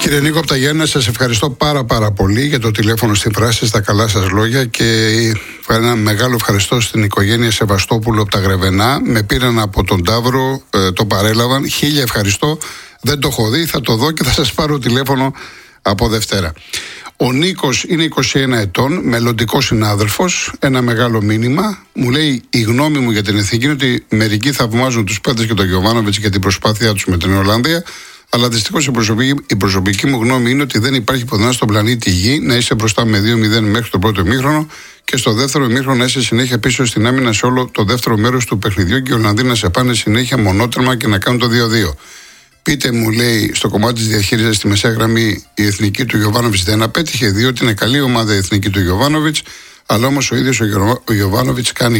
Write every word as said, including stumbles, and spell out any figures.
Κύριε Νίκο από τα Γιάννενα, σας ευχαριστώ πάρα πάρα πολύ για το τηλέφωνο στην φράση, στα καλά σας λόγια και ένα μεγάλο ευχαριστώ στην οικογένεια Σεβαστόπουλου από τα Γρεβενά. Με πήραν από τον Ταύρο, ε, το παρέλαβαν. Χίλια ευχαριστώ. Δεν το έχω δει, θα το δω και θα σας πάρω τηλέφωνο από Δευτέρα. Ο Νίκος είναι είκοσι ένα ετών, μελλοντικός συνάδελφος. Ένα μεγάλο μήνυμα. Μου λέει: η γνώμη μου για την εθνική είναι ότι μερικοί θαυμάζουν τους παίκτες και τον Γιοβάνοβιτς και την προσπάθειά τους με την Ολλανδία. Αλλά δυστυχώς η προσωπική, η προσωπική μου γνώμη είναι ότι δεν υπάρχει πουθενά στον πλανήτη Γη να είσαι μπροστά με δύο μηδέν μέχρι το πρώτο ημίχρονο και στο δεύτερο ημίχρονο να είσαι συνέχεια πίσω στην άμυνα σε όλο το δεύτερο μέρος του παιχνιδιού και οι Ολλανδοί να σε πάνε συνέχεια μονότερμα και να κάνουν το δύο δύο. Πείτε μου, λέει, στο κομμάτι της διαχείρισης στη μεσαία γραμμή η εθνική του Γιοβάνοβιτς δεν απέτυχε, διότι είναι καλή ομάδα η εθνική του Γιοβάνοβιτς, αλλά όμως ο ίδιος ο Γιοβάνοβιτς κάνει